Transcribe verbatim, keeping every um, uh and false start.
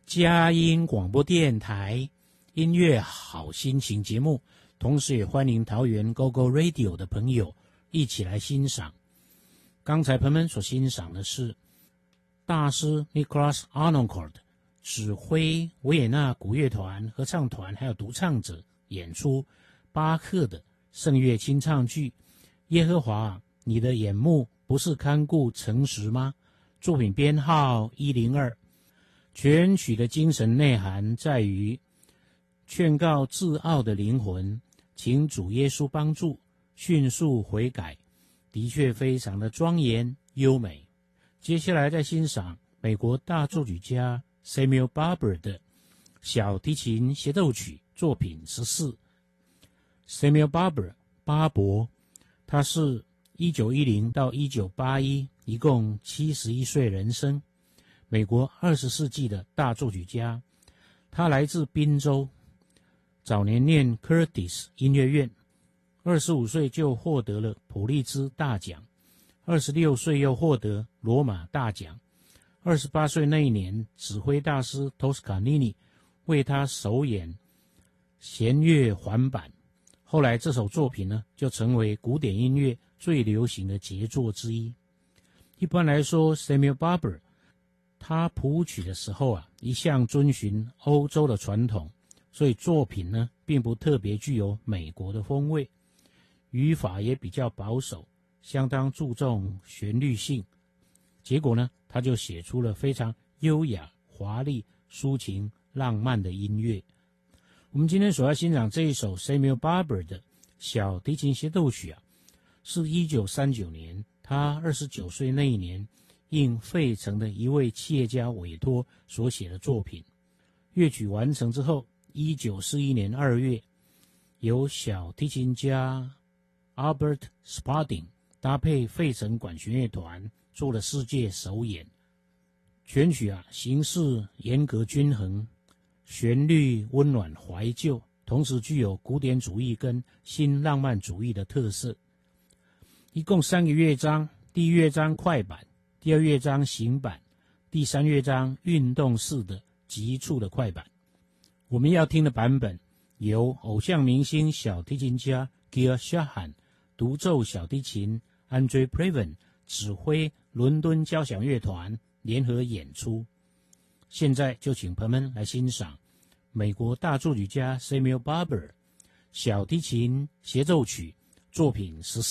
佳音广播电台音乐好心情节目，同时也欢迎桃园 Go Go Radio 的朋友一起来欣赏。刚才朋友们所欣赏的是大师 Nicholas Arnoncourt 指挥维也纳古乐团、合唱团还有独唱者演出巴赫的圣乐清唱剧《耶和华，你的眼目不是看顾诚实吗》，作品编号一零二。全曲的精神内涵在于劝告自傲的灵魂，请主耶稣帮助，迅速悔改，的确非常的庄严优美。接下来再欣赏美国大作曲家 Samuel Barber 的小提琴协奏曲作品十四。Samuel Barber 巴伯，他是一九一零到一九八一，一共七十一岁人生，美国二十世纪的大作曲家。他来自宾州，早年念 Curtis 音乐院，二十五岁就获得了普利兹大奖，二十六岁又获得罗马大奖，二十八岁那一年，指挥大师 Toscanini 为他首演弦乐环版，后来这首作品呢，就成为古典音乐最流行的杰作之一。一般来说 Samuel Barber 他谱曲的时候啊，一向遵循欧洲的传统，所以作品呢，并不特别具有美国的风味，语法也比较保守，相当注重旋律性。结果呢，他就写出了非常优雅、华丽、抒情、浪漫的音乐。我们今天所要欣赏这一首 Samuel Barber 的小提琴协奏曲啊，是一九三九年他二十九岁那一年应费城的一位企业家委托所写的作品。乐曲完成之后，一九四一年二月，由小提琴家 Albert Spalding 搭配费城管弦乐团做了世界首演。全曲啊，形式严格均衡，旋律温暖怀旧，同时具有古典主义跟新浪漫主义的特色。一共三个乐章，第一乐章快板，第二乐章行板，第三乐章运动式的急促的快板。我们要听的版本由偶像明星小提琴家 Gil Shahan 独奏小提琴， Andre Previn 指挥伦敦交响乐团联合演出。现在就请朋友们来欣赏美国大作曲家 Samuel Barber 小提琴协奏曲作品十四。